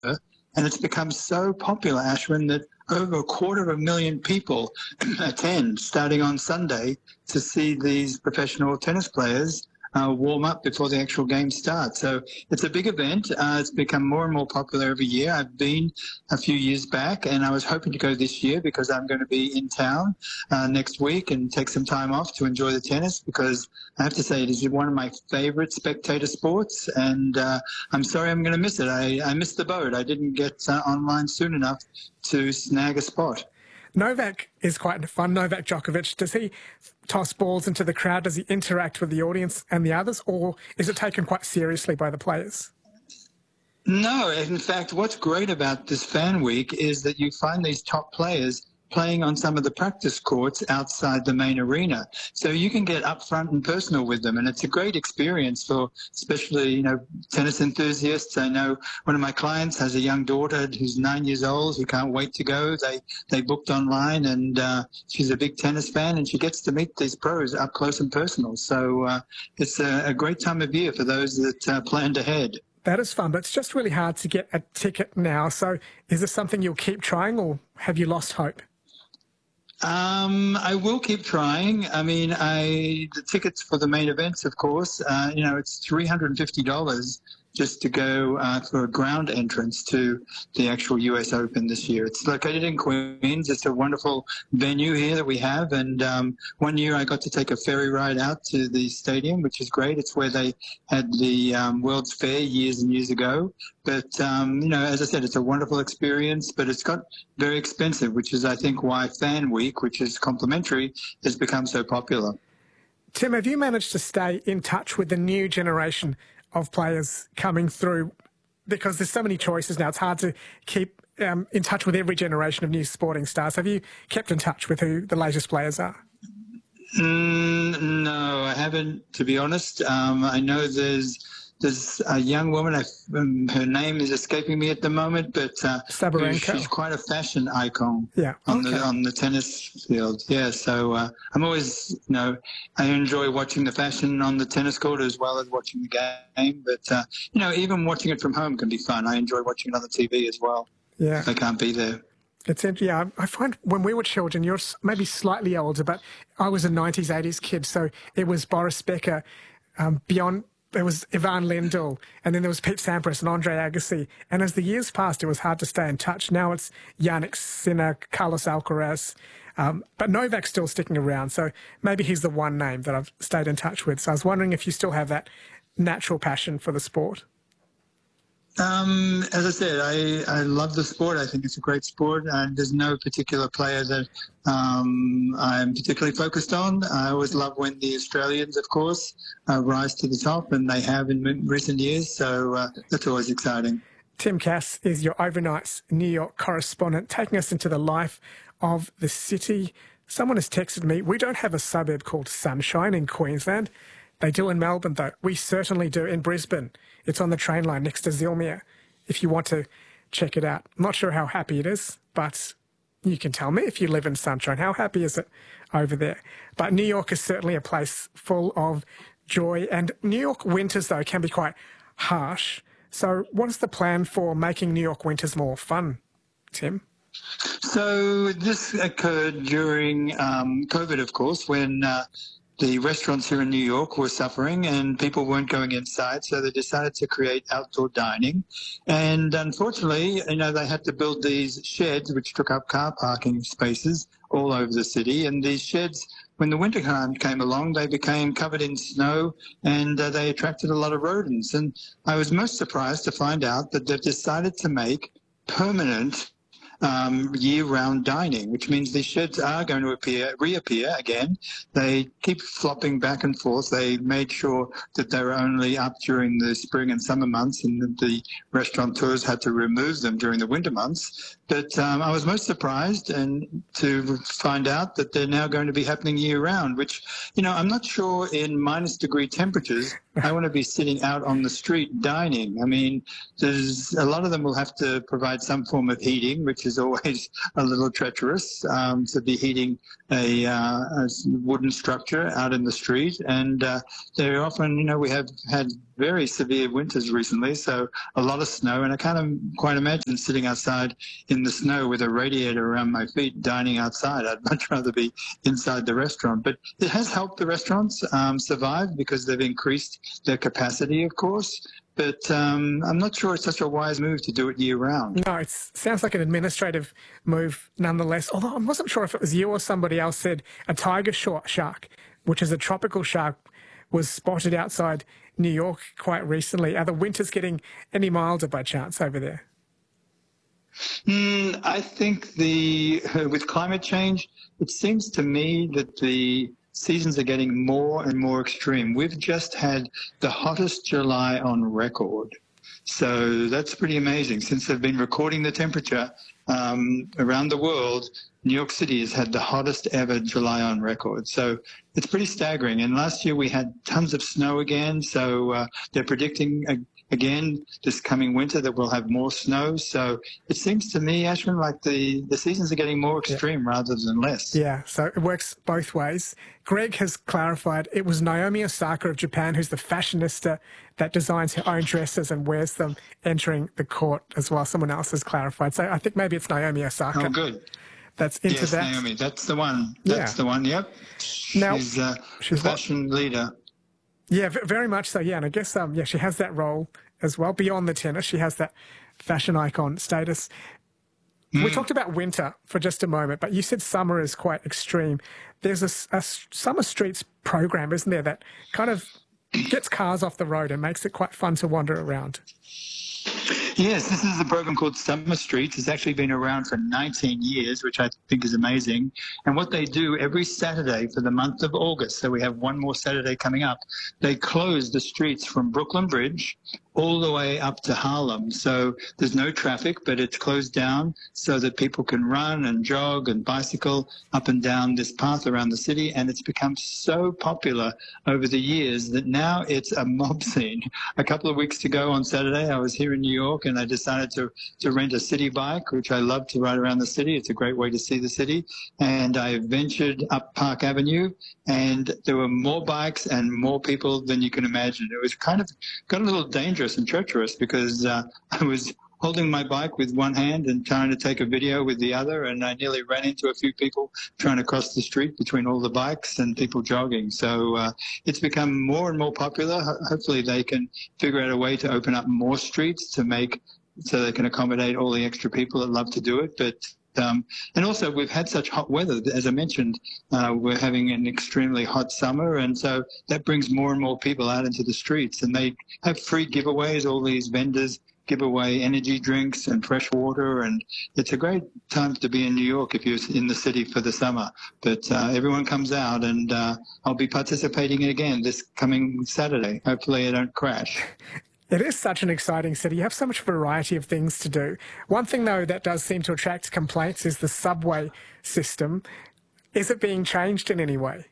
And it's become so popular, Ashwin, that over 250,000 people attend starting on Sunday to see these professional tennis players warm up before the actual game starts. So it's a big event. It's become more and more popular every year. I've been a few years back, and I was hoping to go this year because I'm going to be in town next week and take some time off to enjoy the tennis, because I have to say it is one of my favorite spectator sports, and I'm sorry I'm going to miss it. I missed the boat. I didn't get online soon enough to snag a spot. Novak is quite fun. Novak Djokovic, does he toss balls into the crowd? Does he interact with the audience and the others, or is it taken quite seriously by the players? No, in fact, what's great about this fan week is that you find these top players playing on some of the practice courts outside the main arena. So you can get up front and personal with them, and it's a great experience for especially, tennis enthusiasts. I know one of my clients has a young daughter who's 9 years old who can't wait to go. They booked online, and she's a big tennis fan, and she gets to meet these pros up close and personal. So it's a great time of year for those that planned ahead. That is fun, but it's just really hard to get a ticket now. So is this something you'll keep trying, or have you lost hope? I will keep trying. I mean, the tickets for the main events, of course, it's $350 just to go for a ground entrance to the actual US Open this year. It's located in Queens. It's a wonderful venue here that we have. And one year I got to take a ferry ride out to the stadium, which is great. It's where they had the World's Fair years and years ago. But, as I said, it's a wonderful experience, but it's got very expensive, which is, I think, why Fan Week, which is complimentary, has become so popular. Tim, have you managed to stay in touch with the new generation of players coming through? Because there's so many choices now, it's hard to keep in touch with every generation of new sporting stars. Have you kept in touch with who the latest players are? No, I haven't, to be honest. I know there's a young woman, her name is escaping me at the moment, but Sabalenka. She's quite a fashion icon on the tennis field. Yeah, so I'm always, I enjoy watching the fashion on the tennis court as well as watching the game. But, even watching it from home can be fun. I enjoy watching it on the TV as well. Yeah. If I can't be there. I find when we were children, you're maybe slightly older, but I was a 90s, 80s kid, so it was Boris Becker, there was Ivan Lendl, and then there was Pete Sampras and Andre Agassi. And as the years passed, it was hard to stay in touch. Now it's Jannik Sinner, Carlos Alcaraz, but Novak's still sticking around. So maybe he's the one name that I've stayed in touch with. So I was wondering if you still have that natural passion for the sport. As I said, I love the sport. I think it's a great sport, and there's no particular player that I'm particularly focused on. I always love when the Australians, of course, rise to the top, and they have in recent years, so that's always exciting. Tim Cass is your overnight New York correspondent, taking us into the life of the city. Someone has texted me, we don't have a suburb called Sunshine in Queensland. They do in Melbourne, though. We certainly do in Brisbane. It's on the train line next to Zilmere, if you want to check it out. I'm not sure how happy it is, but you can tell me if you live in Sunshine. How happy is it over there? But New York is certainly a place full of joy. And New York winters, though, can be quite harsh. So what is the plan for making New York winters more fun, Tim? So this occurred during COVID, of course, when the restaurants here in New York were suffering and people weren't going inside, so they decided to create outdoor dining. And unfortunately, they had to build these sheds which took up car parking spaces all over the city. And these sheds, when the winter time came along, they became covered in snow, and they attracted a lot of rodents. And I was most surprised to find out that they've decided to make permanent year-round dining, which means these sheds are going to reappear again. They keep flopping back and forth. They made sure that they were only up during the spring and summer months, and that the restaurateurs had to remove them during the winter months. But I was most surprised to find out that they're now going to be happening year-round, which, I'm not sure in -degree temperatures I want to be sitting out on the street dining. I mean, there's a lot of them will have to provide some form of heating, which is is always a little treacherous to be heating a wooden structure out in the street. And they're often, we have had very severe winters recently, so a lot of snow. And I can't quite imagine sitting outside in the snow with a radiator around my feet dining outside. I'd much rather be inside the restaurant. But it has helped the restaurants survive because they've increased their capacity, of course. But I'm not sure it's such a wise move to do it year-round. No, it sounds like an administrative move nonetheless, although I wasn't sure if it was you or somebody else said a tiger shark, which is a tropical shark, was spotted outside New York quite recently. Are the winters getting any milder by chance over there? I think with climate change, it seems to me that the seasons are getting more and more extreme. We've just had the hottest July on record. So that's pretty amazing. Since they've been recording the temperature around the world, New York City has had the hottest ever July on record. So it's pretty staggering. And last year we had tons of snow again. So they're predicting again this coming winter that we'll have more snow. So it seems to me, Ashwin, like the seasons are getting more extreme rather than less. Yeah, so it works both ways. Greg has clarified it was Naomi Osaka of Japan who's the fashionista that designs her own dresses and wears them entering the court as well. Someone else has clarified. So I think maybe it's Naomi Osaka. Oh, good. That's into that. Yes, Naomi, that's the one. That's the one, yep. She's a fashion leader. Yeah, very much so, yeah. And I guess, she has that role as well. Beyond the tennis, she has that fashion icon status. We talked about winter for just a moment, but you said summer is quite extreme. There's a summer streets program, isn't there, that kind of gets cars off the road and makes it quite fun to wander around. Yes, this is a program called Summer Streets. It's actually been around for 19 years, which I think is amazing. And what they do every Saturday for the month of August, so we have one more Saturday coming up, they close the streets from Brooklyn Bridge all the way up to Harlem. So there's no traffic, but it's closed down so that people can run and jog and bicycle up and down this path around the city. And it's become so popular over the years that now it's a mob scene. A couple of weeks ago on Saturday, I was here in New York and I decided to rent a city bike, which I love to ride around the city. It's a great way to see the city. And I ventured up Park Avenue and there were more bikes and more people than you can imagine. It was kind of got a little dangerous and treacherous because I was holding my bike with one hand and trying to take a video with the other, and I nearly ran into a few people trying to cross the street between all the bikes and people jogging. So it's become more and more popular. Hopefully they can figure out a way to open up more streets to make so they can accommodate all the extra people that love to do it. But and also we've had such hot weather, as I mentioned, we're having an extremely hot summer, and so that brings more and more people out into the streets, and they have free giveaways. All these vendors give away energy drinks and fresh water, and it's a great time to be in New York if you're in the city for the summer. But everyone comes out, and I'll be participating again this coming Saturday. Hopefully I don't crash. It is such an exciting city. You have so much variety of things to do. One thing, though, that does seem to attract complaints is the subway system. Is it being changed in any way?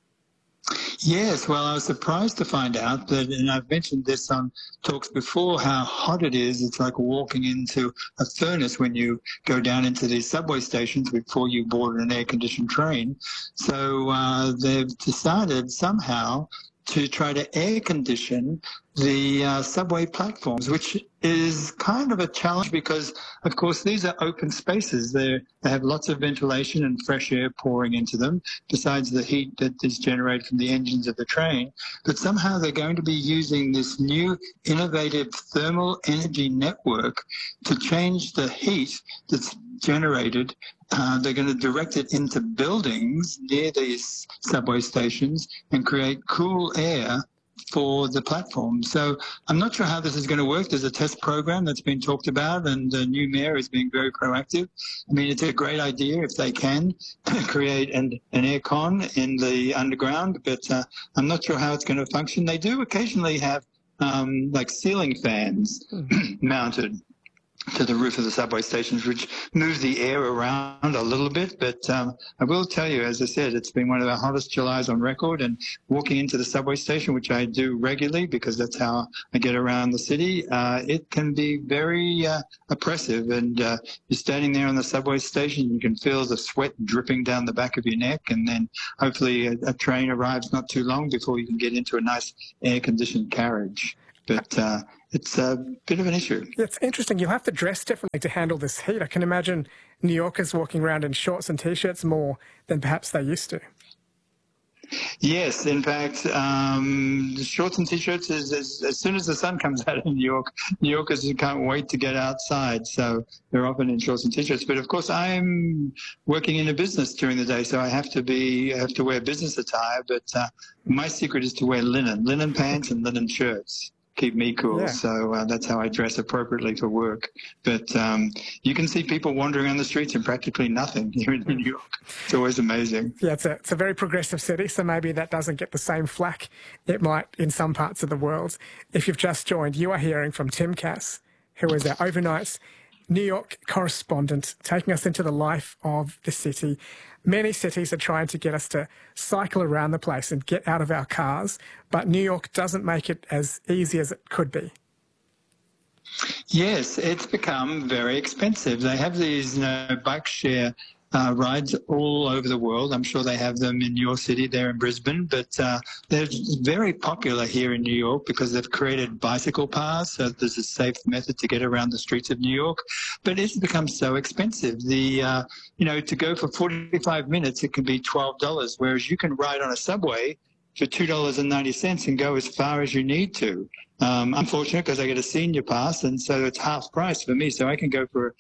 Yes, well, I was surprised to find out that, and I've mentioned this on talks before, how hot it is. It's like walking into a furnace when you go down into these subway stations before you board an air-conditioned train. So they've decided somehow to try to air condition the subway platforms, which is kind of a challenge because, of course, these are open spaces. They have lots of ventilation and fresh air pouring into them, besides the heat that is generated from the engines of the train. But somehow they're going to be using this new innovative thermal energy network to change the heat that's generated. They're going to direct it into buildings near these subway stations and create cool air for the platform. So I'm not sure how this is going to work. There's a test program that's been talked about, and the new mayor is being very proactive. I mean, it's a great idea if they can create an air con in the underground, but I'm not sure how it's going to function. They do occasionally have like ceiling fans mounted. to the roof of the subway stations, which moves the air around a little bit. But I will tell you, as I said, it's been one of the hottest Julys on record. And walking into the subway station, which I do regularly because that's how I get around the city, it can be very oppressive. And you're standing there on the subway station, you can feel the sweat dripping down the back of your neck. And then hopefully a train arrives not too long before you can get into a nice air-conditioned carriage. But it's a bit of an issue. It's interesting. You'll have to dress differently to handle this heat. I can imagine New Yorkers walking around in shorts and T-shirts more than perhaps they used to. Yes, in fact, shorts and T-shirts is as soon as the sun comes out in New York, New Yorkers can't wait to get outside. So they're often in shorts and T-shirts. But of course, I'm working in a business during the day, so I have to wear business attire. But my secret is to wear linen pants and linen shirts. Keep me cool. Yeah. So that's how I dress appropriately for work. But you can see people wandering on the streets in practically nothing here in New York. It's always amazing. Yeah, it's a very progressive city, so maybe that doesn't get the same flack it might in some parts of the world. If you've just joined, you are hearing from Tim Cass, who is our overnight New York correspondent, taking us into the life of the city. Many cities are trying to get us to cycle around the place and get out of our cars, but New York doesn't make it as easy as it could be. Yes, it's become very expensive. They have these bike share rides all over the world. I'm sure they have them in your city there in Brisbane, but they're very popular here in New York because they've created bicycle paths, so there's a safe method to get around the streets of New York. But it's become so expensive. To go for 45 minutes, it can be $12, whereas you can ride on a subway for $2.90 and go as far as you need to. I'm fortunate because I get a senior pass, and so it's half price for me. So I can go for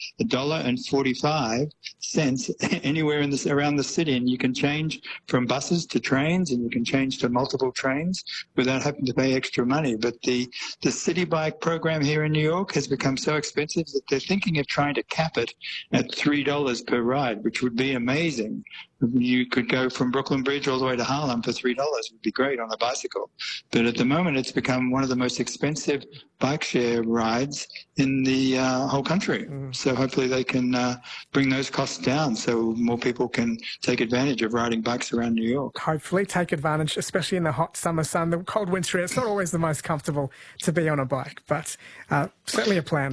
$1.45 anywhere around the city, and you can change from buses to trains, and you can change to multiple trains without having to pay extra money. But the city bike program here in New York has become so expensive that they're thinking of trying to cap it at $3 per ride, which would be amazing. You could go from Brooklyn Bridge all the way to Harlem for $3. It would be great on a bicycle. But at the moment, it's become one of the most expensive bike share rides in the whole country. So hopefully they can bring those costs down so more people can take advantage of riding bikes around New York. Hopefully take advantage, especially in the hot summer sun. The cold winter, it's not always the most comfortable to be on a bike, but certainly a plan.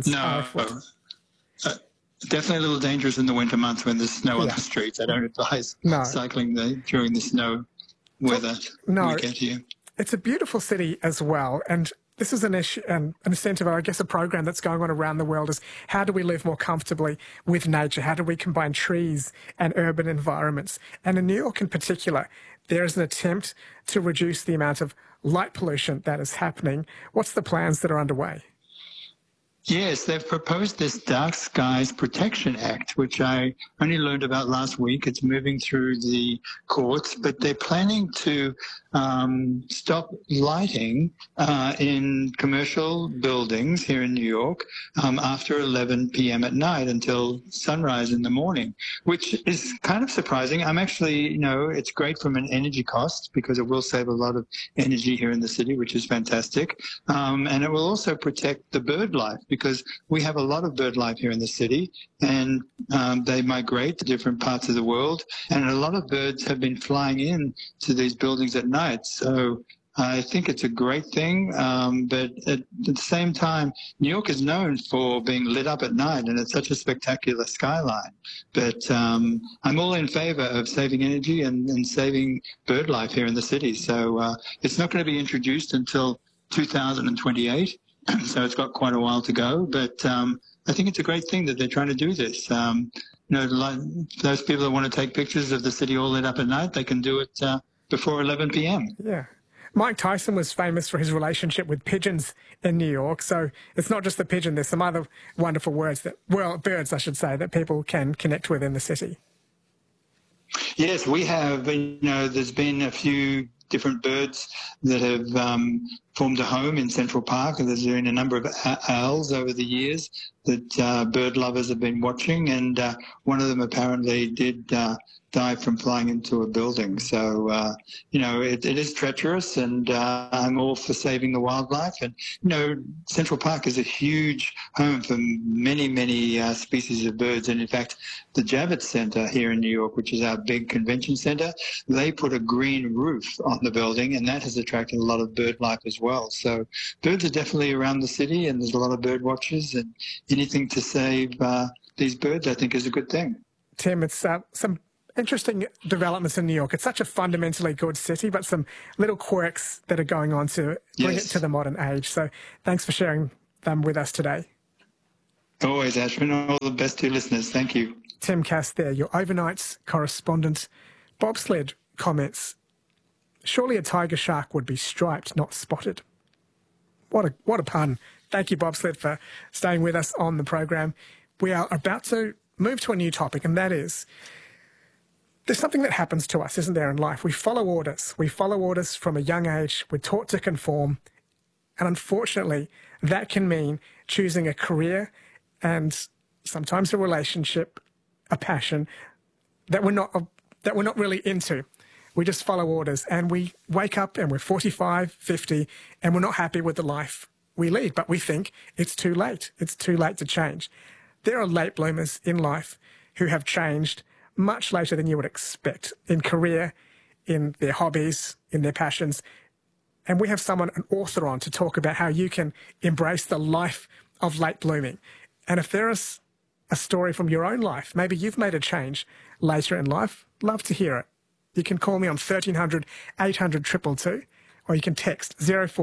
Definitely a little dangerous in the winter months when there's snow on the streets. I don't advise cycling during the snow weather we get here. It's a beautiful city as well, and this is an issue and an incentive, I guess, a program that's going on around the world is how do we live more comfortably with nature? How do we combine trees and urban environments? And in New York in particular, there is an attempt to reduce the amount of light pollution that is happening. What's the plans that are underway? Yes, they've proposed this Dark Skies Protection Act, which I only learned about last week. It's moving through the courts, but they're planning to stop lighting in commercial buildings here in New York after 11 p.m. at night until sunrise in the morning, which is kind of surprising. I'm actually, it's great from an energy cost because it will save a lot of energy here in the city, which is fantastic. And it will also protect the bird life because we have a lot of bird life here in the city, and they migrate to different parts of the world, and a lot of birds have been flying in to these buildings at night. So I think it's a great thing, but at the same time, New York is known for being lit up at night, and it's such a spectacular skyline. But I'm all in favor of saving energy and saving bird life here in the city. So it's not going to be introduced until 2028. So it's got quite a while to go, but I think it's a great thing that they're trying to do this. Those people that want to take pictures of the city all lit up at night, they can do it before 11 p.m. Yeah. Mike Tyson was famous for his relationship with pigeons in New York. So it's not just the pigeon. There's some other wonderful birds, I should say, that people can connect with in the city. Yes, we have, there's been a few different birds that have formed a home in Central Park, and there's been a number of owls over the years that bird lovers have been watching, and one of them apparently did die from flying into a building. So, it is treacherous, and I'm all for saving the wildlife. And, Central Park is a huge home for many, many species of birds. And in fact, the Javits Center here in New York, which is our big convention center, they put a green roof on the building, and that has attracted a lot of bird life as well. So birds are definitely around the city, and there's a lot of bird watchers, and anything to save these birds, I think, is a good thing. Tim, it's some interesting developments in New York. It's such a fundamentally good city, but some little quirks that are going on to bring it to the modern age. So thanks for sharing them with us today. Always, Ashwin. All the best to your listeners. Thank you. Tim Cass there, your overnights correspondent. Bobsled comments, surely a tiger shark would be striped, not spotted. What a pun. Thank you, Bobsled, for staying with us on the program. We are about to move to a new topic, and that is, there's something that happens to us, isn't there, in life? We follow orders. We follow orders from a young age. We're taught to conform. And unfortunately, that can mean choosing a career and sometimes a relationship, a passion that we're not really into. We just follow orders, and we wake up and we're 45, 50, and we're not happy with the life we lead, but we think it's too late. It's too late to change. There are late bloomers in life who have changed much later than you would expect in career, in their hobbies, in their passions. And we have an author on to talk about how you can embrace the life of late blooming. And if there is a story from your own life, maybe you've made a change later in life, love to hear it. You can call me on 1300 800 222, or you can text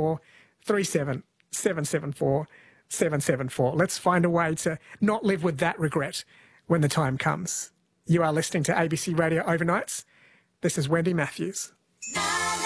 0437 774 774. Let's find a way to not live with that regret when the time comes. You are listening to ABC Radio Overnights. This is Wendy Matthews.